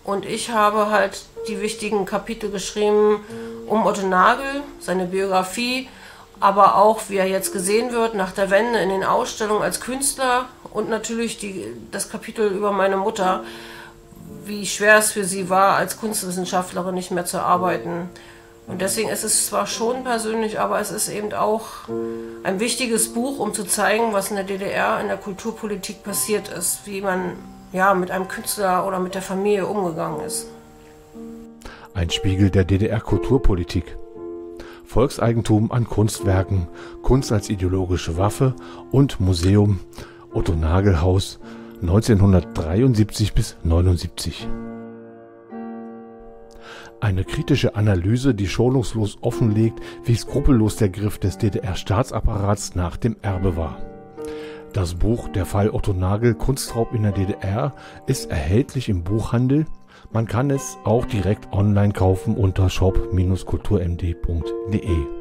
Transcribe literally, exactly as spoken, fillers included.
und ich habe halt die wichtigen Kapitel geschrieben um Otto Nagel, seine Biografie, aber auch, wie er jetzt gesehen wird, nach der Wende in den Ausstellungen als Künstler und natürlich die, das Kapitel über meine Mutter, wie schwer es für sie war, als Kunstwissenschaftlerin nicht mehr zu arbeiten. Und deswegen ist es zwar schon persönlich, aber es ist eben auch ein wichtiges Buch, um zu zeigen, was in der D D R in der Kulturpolitik passiert ist, wie man ja, mit einem Künstler oder mit der Familie umgegangen ist. Ein Spiegel der D D R-Kulturpolitik. Volkseigentum an Kunstwerken, Kunst als ideologische Waffe und Museum Otto-Nagel-Haus neunzehnhundertdreiundsiebzig bis neunundsiebzig. Eine kritische Analyse, die schonungslos offenlegt, wie skrupellos der Griff des D D R-Staatsapparats nach dem Erbe war. Das Buch Der Fall Otto Nagel, Kunstraub in der D D R ist erhältlich im Buchhandel. Man kann es auch direkt online kaufen unter shop Bindestrich kulturmd punkt de.